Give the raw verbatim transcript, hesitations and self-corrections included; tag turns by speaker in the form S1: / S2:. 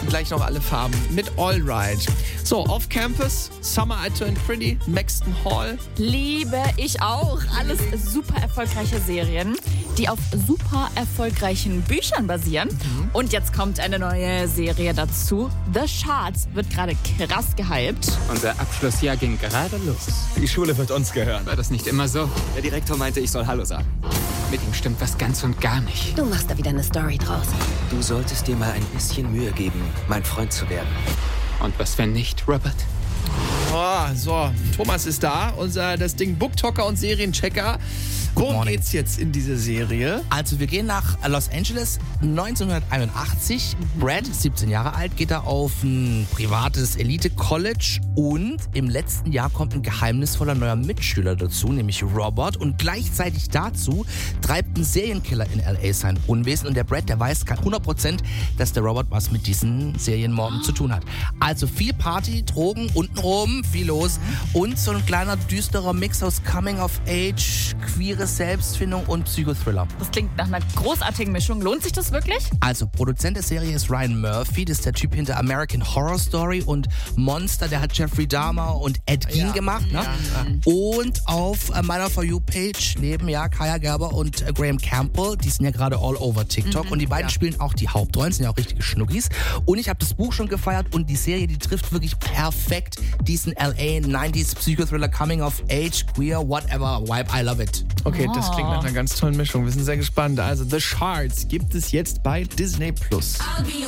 S1: gleich noch alle Farben mit All Right. So, Off Campus, Summer I Turned Pretty, Maxton Hall.
S2: Liebe ich auch. Alles super erfolgreiche Serien, die auf super erfolgreichen Büchern basieren. Mhm. Und jetzt kommt eine neue Serie dazu. The Shards wird gerade krass gehypt.
S3: Unser Abschlussjahr ging gerade los.
S4: Die Schule wird uns gehören.
S3: War das nicht immer so?
S4: Der Direktor meinte, ich soll Hallo sagen.
S3: Mit ihm stimmt was ganz und gar nicht.
S5: Du machst da wieder eine Story draus.
S6: Du solltest dir mal ein bisschen Mühe geben, mein Freund zu werden.
S3: Und was, wenn nicht, Robert?
S1: Oh, so, Thomas ist da, unser das Ding Booktalker und Serienchecker. Worum geht's jetzt in dieser Serie?
S7: Also wir gehen nach Los Angeles neunzehnhunderteinundachtzig. Brad, siebzehn Jahre alt, geht da auf ein privates Elite-College und im letzten Jahr kommt ein geheimnisvoller neuer Mitschüler dazu, nämlich Robert. Und gleichzeitig dazu treibt ein Serienkiller in L A sein Unwesen und der Brad, der weiß hundert Prozent, dass der Robert was mit diesen Serienmorden zu tun hat. Also viel Party, Drogen, untenrum, viel los und so ein kleiner düsterer Mix aus Coming of Age, queere Selbstfindung und Psychothriller.
S2: Das klingt nach einer großartigen Mischung. Lohnt sich das wirklich?
S7: Also, Produzent der Serie ist Ryan Murphy. Das ist der Typ hinter American Horror Story und Monster. Der hat Jeffrey Dahmer und Ed Gein ja. gemacht. Ne? Ja. Und auf äh, meiner For You-Page leben ja Kaya Gerber und äh, Graham Campbell. Die sind ja gerade all over TikTok. Mhm. Und die beiden ja. spielen auch die Hauptrollen. Sind ja auch richtige Schnuggis. Und ich habe das Buch schon gefeiert. Und die Serie, die trifft wirklich perfekt diesen L A neunziger Psychothriller, Coming of Age, Queer, whatever Vibe. I love it.
S1: Okay, oh. das klingt nach einer ganz tollen Mischung. Wir sind sehr gespannt. Also The Shards gibt es jetzt bei Disney Plus.
S8: I'll be